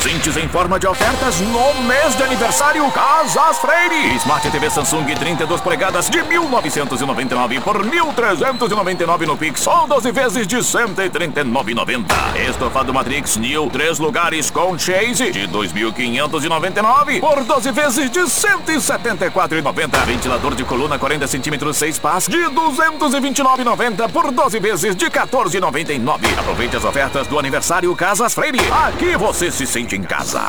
Presentes em forma de ofertas no mês de aniversário Casas Freire. Smart TV Samsung 32 polegadas de 1.999 por 1.399 no Pix ou 12 vezes de 139,90. Estofado Matrix New 3 lugares com Chase de 2.599 por 12 vezes de 174,90. Ventilador de coluna 40 cm 6 pás de 229,90 por 12 vezes de 14,99. Aproveite as ofertas do aniversário Casas Freire. Aqui você se sente em casa.